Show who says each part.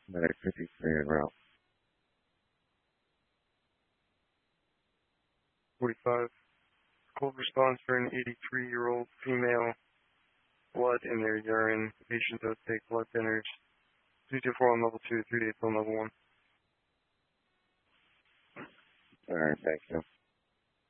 Speaker 1: Medic 53 en route.
Speaker 2: 45. Cold response for an 83-year-old female. Blood in their urine. The patient does take blood thinners. 224 on level 2, 3 days on level 1.
Speaker 1: Alright, thank you.